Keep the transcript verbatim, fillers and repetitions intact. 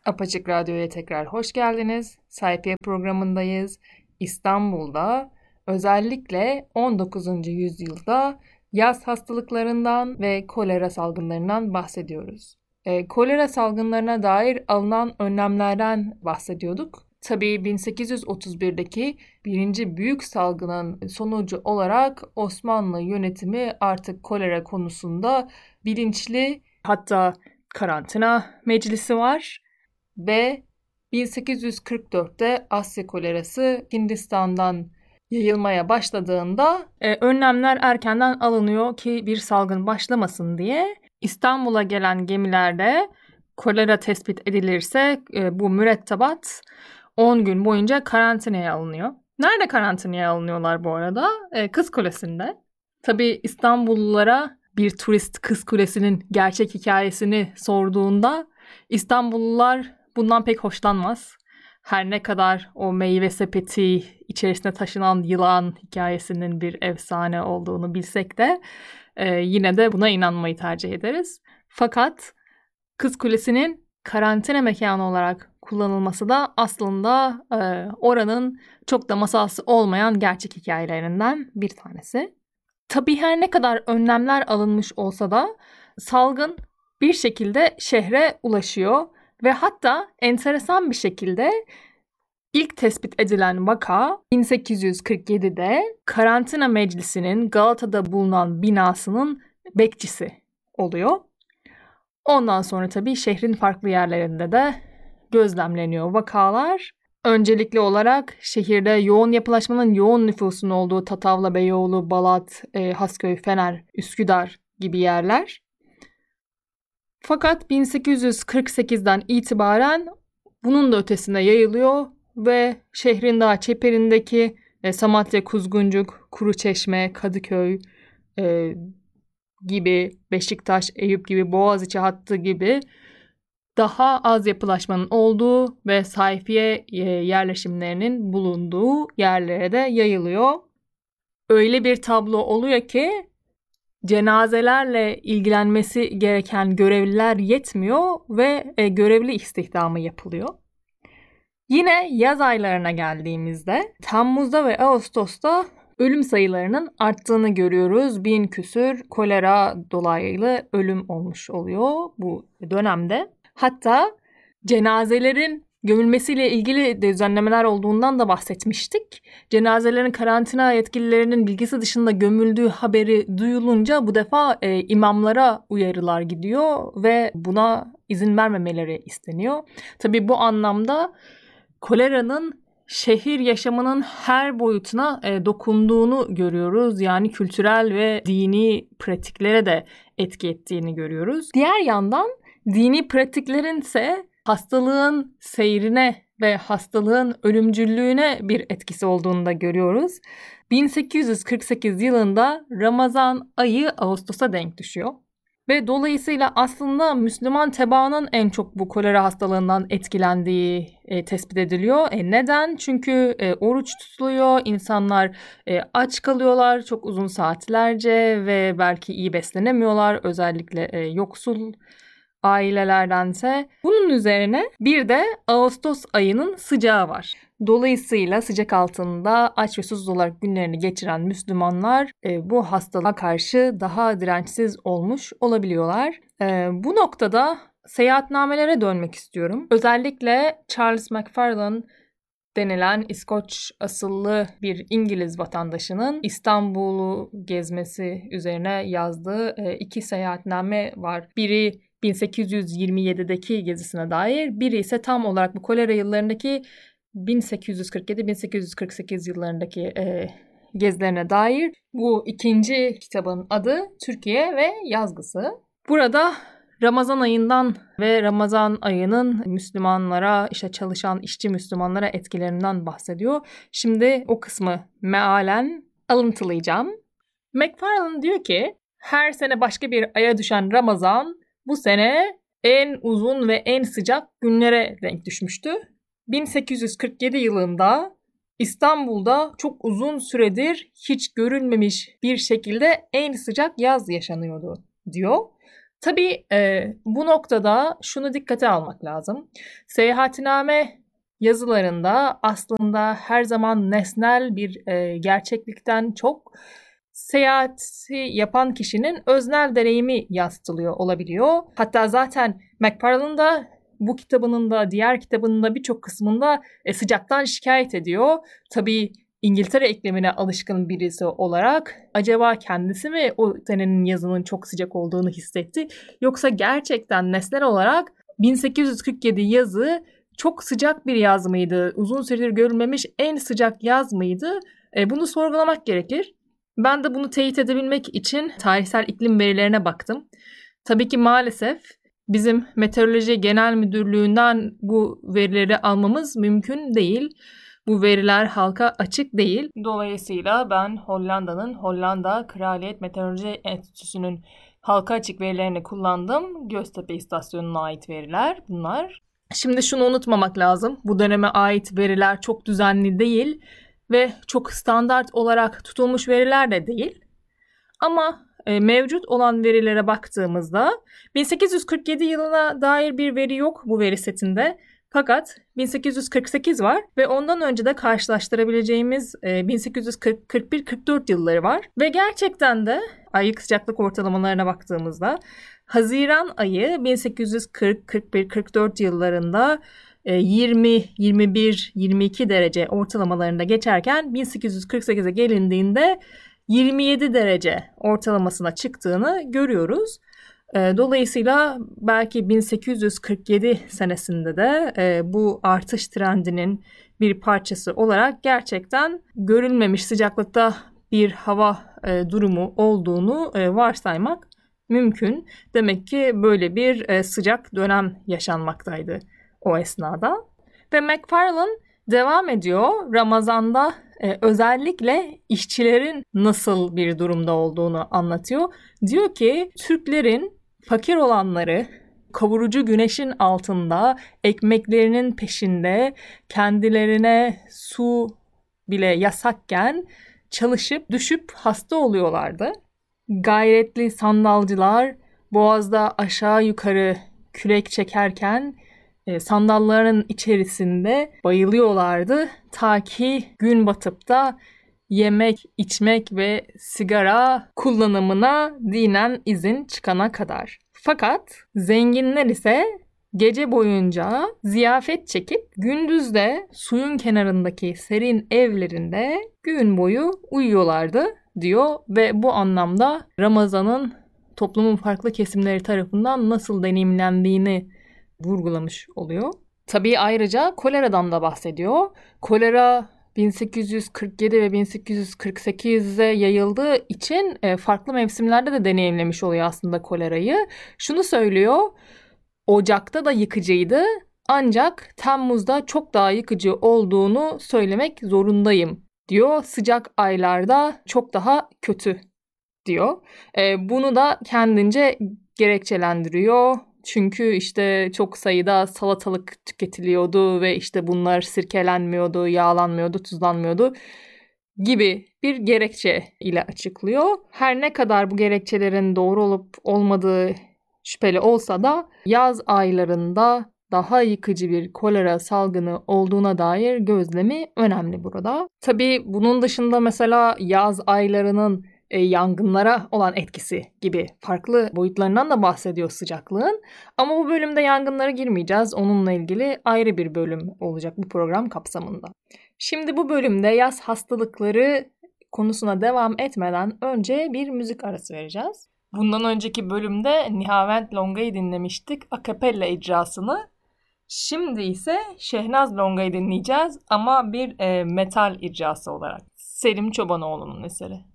Apaçık Radyo'ya tekrar hoş geldiniz. Sayfiye programındayız. İstanbul'da özellikle on dokuzuncu yüzyılda yaz hastalıklarından ve kolera salgınlarından bahsediyoruz. E, kolera salgınlarına dair alınan önlemlerden bahsediyorduk. Tabii bin sekiz yüz otuz birdeki birinci büyük salgının sonucu olarak Osmanlı yönetimi artık kolera konusunda bilinçli, hatta karantina meclisi var. Ve bin sekiz yüz kırk dörtte Asya kolerası Hindistan'dan yayılmaya başladığında e, önlemler erkenden alınıyor ki bir salgın başlamasın diye. İstanbul'a gelen gemilerde kolera tespit edilirse e, bu mürettebat on gün boyunca karantinaya alınıyor. Nerede karantinaya alınıyorlar bu arada? E, Kız Kulesi'nde. Tabii İstanbullulara bir turist Kız Kulesi'nin gerçek hikayesini sorduğunda İstanbullular bundan pek hoşlanmaz. Her ne kadar o meyve sepeti içerisine taşınan yılan hikayesinin bir efsane olduğunu bilsek de e, yine de buna inanmayı tercih ederiz. Fakat Kız Kulesi'nin karantina mekanı olarak kullanılması da aslında e, oranın çok da masalsı olmayan gerçek hikayelerinden bir tanesi. Tabii her ne kadar önlemler alınmış olsa da salgın bir şekilde şehre ulaşıyor ve hatta enteresan bir şekilde ilk tespit edilen vaka bin sekiz yüz kırk yedide Karantina Meclisi'nin Galata'da bulunan binasının bekçisi oluyor. Ondan sonra tabii şehrin farklı yerlerinde de gözlemleniyor vakalar. Öncelikli olarak şehirde yoğun yapılaşmanın yoğun nüfusun olduğu Tatavla, Beyoğlu, Balat, e, Hasköy, Fener, Üsküdar gibi yerler. Fakat bin sekiz yüz kırk sekizden itibaren bunun da ötesine yayılıyor ve şehrin daha çeperindeki e, Samatya, Kuzguncuk, Kuruçeşme, Kadıköy e, gibi, Beşiktaş, Eyüp gibi, Boğaziçi hattı gibi daha az yapılaşmanın olduğu ve sayfiye yerleşimlerinin bulunduğu yerlere de yayılıyor. Öyle bir tablo oluyor ki cenazelerle ilgilenmesi gereken görevliler yetmiyor ve e, görevli istihdamı yapılıyor. Yine yaz aylarına geldiğimizde Temmuz'da ve Ağustos'ta ölüm sayılarının arttığını görüyoruz. Bin küsür kolera dolaylı ölüm olmuş oluyor bu dönemde. Hatta cenazelerin gömülmesiyle ilgili düzenlemeler olduğundan da bahsetmiştik. Cenazelerin karantina yetkililerinin bilgisi dışında gömüldüğü haberi duyulunca bu defa e, imamlara uyarılar gidiyor ve buna izin vermemeleri isteniyor. Tabii bu anlamda koleranın şehir yaşamının her boyutuna e, dokunduğunu görüyoruz. Yani kültürel ve dini pratiklere de etki ettiğini görüyoruz. Diğer yandan dini pratiklerin ise hastalığın seyrine ve hastalığın ölümcüllüğüne bir etkisi olduğunu da görüyoruz. bin sekiz yüz kırk sekiz yılında Ramazan ayı Ağustos'a denk düşüyor. Ve dolayısıyla aslında Müslüman tebaanın en çok bu kolera hastalığından etkilendiği e, tespit ediliyor. E, neden? Çünkü e, oruç tutuluyor, insanlar e, aç kalıyorlar çok uzun saatlerce ve belki iyi beslenemiyorlar, özellikle e, yoksul ailelerdense. Bunun üzerine bir de Ağustos ayının sıcağı var. Dolayısıyla sıcak altında aç ve susuz olarak günlerini geçiren Müslümanlar e, bu hastalığa karşı daha dirençsiz olmuş olabiliyorlar. E, bu noktada seyahatnamelere dönmek istiyorum. Özellikle Charles Macfarlane denilen İskoç asıllı bir İngiliz vatandaşının İstanbul'u gezmesi üzerine yazdığı e, iki seyahatname var. Biri bin sekiz yüz yirmi yedideki gezisine dair, biri ise tam olarak bu kolera yıllarındaki bin sekiz yüz kırk yedi bin sekiz yüz kırk sekiz yıllarındaki e, gezilerine dair. Bu ikinci kitabın adı Türkiye ve Yazgısı. Burada Ramazan ayından ve Ramazan ayının Müslümanlara, işte çalışan işçi Müslümanlara etkilerinden bahsediyor. Şimdi o kısmı mealen alıntılayacağım. Macfarlane diyor ki, her sene başka bir aya düşen Ramazan bu sene en uzun ve en sıcak günlere denk düşmüştü. bin sekiz yüz kırk yedi yılında İstanbul'da çok uzun süredir hiç görülmemiş bir şekilde en sıcak yaz yaşanıyordu diyor. Tabii e, bu noktada şunu dikkate almak lazım. Seyahatname yazılarında aslında her zaman nesnel bir e, gerçeklikten çok seyahati yapan kişinin öznel deneyimi yansıtılıyor olabiliyor. Hatta zaten McFarlane da bu kitabının da diğer kitabının da birçok kısmında e, sıcaktan şikayet ediyor. Tabii İngiltere iklimine alışkın birisi olarak acaba kendisi mi o senenin yazının çok sıcak olduğunu hissetti? Yoksa gerçekten nesnel olarak bin sekiz yüz kırk yedi yazı çok sıcak bir yaz mıydı? Uzun süredir görülmemiş en sıcak yaz mıydı? E, bunu sorgulamak gerekir. Ben de bunu teyit edebilmek için tarihsel iklim verilerine baktım. Tabii ki maalesef bizim Meteoroloji Genel Müdürlüğü'nden bu verileri almamız mümkün değil. Bu veriler halka açık değil. Dolayısıyla ben Hollanda'nın Hollanda Kraliyet Meteoroloji Enstitüsü'nün halka açık verilerini kullandım. Göztepe İstasyonu'na ait veriler bunlar. Şimdi şunu unutmamak lazım. Bu döneme ait veriler çok düzenli değil ve çok standart olarak tutulmuş veriler de değil. Ama e, mevcut olan verilere baktığımızda bin sekiz yüz kırk yedi yılına dair bir veri yok bu veri setinde. Fakat bin sekiz yüz kırk sekiz var ve ondan önce de karşılaştırabileceğimiz e, bin sekiz yüz kırk, kırk bir, kırk dört yılları var. Ve gerçekten de aylık sıcaklık ortalamalarına baktığımızda Haziran ayı bin sekiz yüz kırk, kırk bir, kırk dört yıllarında yirmi, yirmi bir, yirmi iki derece ortalamalarında geçerken bin sekiz yüz kırk sekize gelindiğinde yirmi yedi derece ortalamasına çıktığını görüyoruz. Dolayısıyla belki bin sekiz yüz kırk yedi senesinde de bu artış trendinin bir parçası olarak gerçekten görülmemiş sıcaklıkta bir hava durumu olduğunu varsaymak mümkün. Demek ki böyle bir sıcak dönem yaşanmaktaydı o esnada. Ve McFarlane devam ediyor. Ramazan'da e, özellikle işçilerin nasıl bir durumda olduğunu anlatıyor. Diyor ki Türklerin fakir olanları kavurucu güneşin altında ekmeklerinin peşinde kendilerine su bile yasakken çalışıp düşüp hasta oluyorlardı. Gayretli sandalcılar boğazda aşağı yukarı kürek çekerken e, sandalların içerisinde bayılıyorlardı. Ta ki gün batıp da yemek, içmek ve sigara kullanımına dinen izin çıkana kadar. Fakat zenginler ise gece boyunca ziyafet çekip gündüzde suyun kenarındaki serin evlerinde gün boyu uyuyorlardı diyor ve bu anlamda Ramazan'ın toplumun farklı kesimleri tarafından nasıl deneyimlendiğini vurgulamış oluyor. Tabii ayrıca koleradan da bahsediyor. Kolera bin sekiz yüz kırk yedi ve bin sekiz yüz kırk sekize yayıldığı için farklı mevsimlerde de deneyimlemiş oluyor aslında kolerayı. Şunu söylüyor, Ocak'ta da yıkıcıydı ancak Temmuz'da çok daha yıkıcı olduğunu söylemek zorundayım diyor. Sıcak aylarda çok daha kötü diyor. Bunu da kendince gerekçelendiriyor. Çünkü işte çok sayıda salatalık tüketiliyordu ve işte bunlar sirkelenmiyordu, yağlanmıyordu, tuzlanmıyordu gibi bir gerekçe ile açıklıyor. Her ne kadar bu gerekçelerin doğru olup olmadığı şüpheli olsa da yaz aylarında daha yıkıcı bir kolera salgını olduğuna dair gözlemi önemli burada. Tabii bunun dışında mesela yaz aylarının E, yangınlara olan etkisi gibi farklı boyutlarından da bahsediyor sıcaklığın. Ama bu bölümde yangınlara girmeyeceğiz. Onunla ilgili ayrı bir bölüm olacak bu program kapsamında. Şimdi bu bölümde yaz hastalıkları konusuna devam etmeden önce bir müzik arası vereceğiz. Bundan önceki bölümde Nihavent Longa'yı dinlemiştik, a cappella icrasını. Şimdi ise Şehnaz Longa'yı dinleyeceğiz ama bir e, metal icrası olarak. Selim Çobanoğlu'nun eseri.